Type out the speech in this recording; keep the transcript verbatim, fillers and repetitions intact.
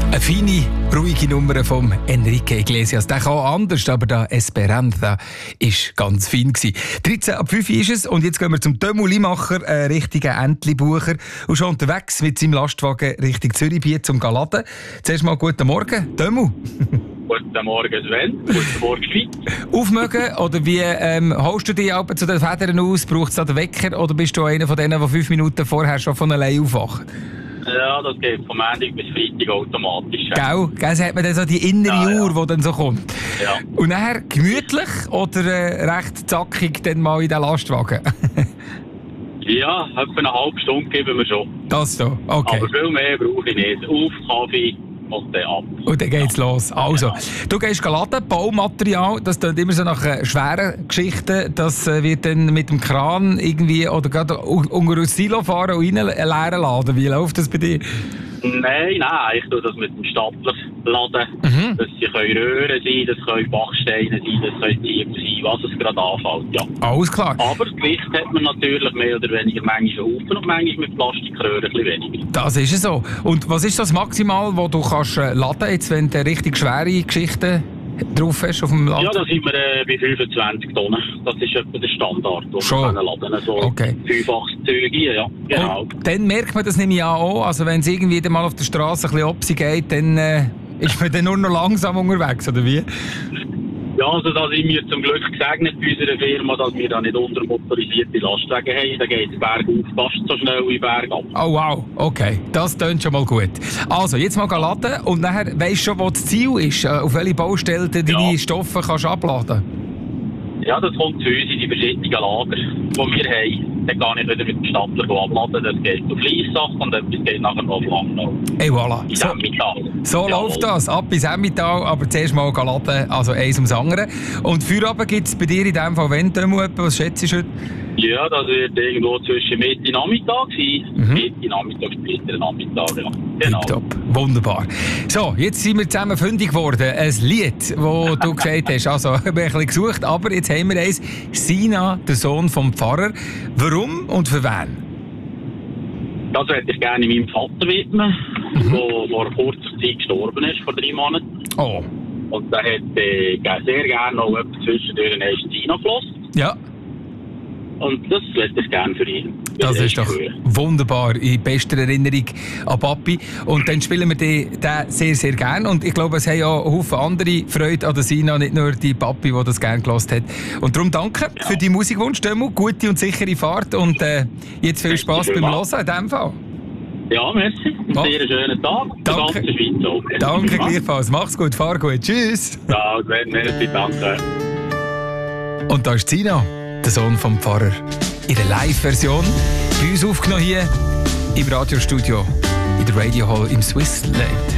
Eine feine, ruhige Nummer von Enrique Iglesias. Der kann auch anders, aber der Esperanza war ganz fein gewesen. dreizehn ab fünf ist es und jetzt gehen wir zum Tömu Limacher, äh, richtigen Entli-Bucher, und schon unterwegs mit seinem Lastwagen Richtung Zürichbiet zum Galaden. Zuerst mal guten Morgen, Tömu. Guten Morgen, Sven. Guten Morgen, Schweiz. Aufmögen oder wie ähm, holst du dich zu den Federn aus? Braucht es da den Wecker oder bist du einer von denen, der fünf Minuten vorher schon von allein aufwacht? Ja, das geht vom Montag bis Freitag automatisch. Gell? Gell, so hat man dann so die innere Ja, ja. Uhr, die dann so kommt. Ja. Und nachher gemütlich oder äh, recht zackig dann mal in den Lastwagen? Ja, etwa eine halbe Stunde geben wir schon. Das da, okay. Aber viel mehr brauche ich nicht. Auf, Kaffee und dann ab. Und dann geht's los. Also, Genau. du gehst laden, Baumaterial, das klingt immer so nach äh, schweren Geschichten. Das äh, wird dann mit dem Kran irgendwie oder gerade un- unter ein Silo fahren und rein äh, leeren laden. Wie läuft das bei dir? Nein, nein, ich tue das mit dem Stapler laden. Mhm. Das können Röhren sein, das können Bachsteine sein, das können Ziegel sein, was es gerade anfällt, ja. Alles klar. Aber das Gewicht hat man natürlich mehr oder weniger manchmal Haufen und manchmal mit Plastikröhren ein bisschen weniger. Das ist es so. Und was ist das Maximal, wo du kannst äh, laden, jetzt, wenn du richtig schwere Geschichten drauf hast auf dem Laden? Ja, da sind wir äh, bei fünfundzwanzig Tonnen. Das ist etwa der Standard, den Schon? wir laden können. So Okay. fünfachtzig Züge, ja. Genau. Und dann merkt man das nämlich auch. Also wenn es irgendwie dann mal auf der Straße ein bisschen obsi geht, dann äh, ist man dann nur noch langsam unterwegs, oder wie? Ja, also da sind wir zum Glück gesegnet bei unserer Firma, dass wir da nicht untermotorisierte Lastwagen haben. Da geht es bergauf fast so schnell wie bergab. Oh wow, okay. Das tönt schon mal gut. Also, jetzt mal laden und nachher weisst du schon, wo das Ziel ist, äh, auf welche Baustelle du deine Ja. Stoffe kannst abladen. Ja, das kommt zu uns in die verschiedenen Lager, die wir haben. Dann kann ich wieder mit dem Stapler abladen. Das geht auf Fleissach und etwas geht nachher noch auf Langnau. Ey, voilà. In So, Emmental. so Jawohl. läuft das. Ab bis Emmental, aber zuerst mal laden, also eins ums andere. Und Feierabend gibt es bei dir in dem Fall, wenn du etwa, was schätzt du heute? Ja, das wird irgendwo zwischen Mitte und Nachmittag sein. Mhm. Mitte, Nachmittag, später Nachmittag, ja. Genau. Tipptopp. Wunderbar. So, jetzt sind wir zusammen fündig geworden. Ein Lied, das du gesagt hast. Also, ich habe ein bisschen gesucht, aber jetzt haben wir eins. Sina, der Sohn vom Pfarrer. Warum und für wen? Das würde ich gerne meinem Vater widmen, der Mhm. vor kurzer Zeit gestorben ist, vor drei Monaten. Oh, Und der hat äh, sehr gerne noch etwas zwischendurch eine Sina gehört. ja. Und das hätte ich gerne für ihn. Das Für ist doch ihn. wunderbar, in bester Erinnerung an Papi. Und dann spielen wir den, den sehr, sehr gerne. Und ich glaube, es haben ja Haufen andere Freude an der Sina, nicht nur die Papi, die das gerne gehört hat. Und darum danke Ja. für die Musikwunsch, Tömu. Gute und sichere Fahrt. Und äh, jetzt viel Merci Spass beim vielmals. Hören in diesem Fall. Ja, merci. Einen Mach- sehr schönen Tag. Danke. Die ganze Schweiz auch. Danke gleichfalls. Mach's gut, fahr gut. Tschüss. Ja, merci, danke. Und da ist Sina, der Sohn vom Pfarrer. In der Live-Version. Bei uns aufgenommen hier im Radiostudio in der Radio Hall im Swiss Late.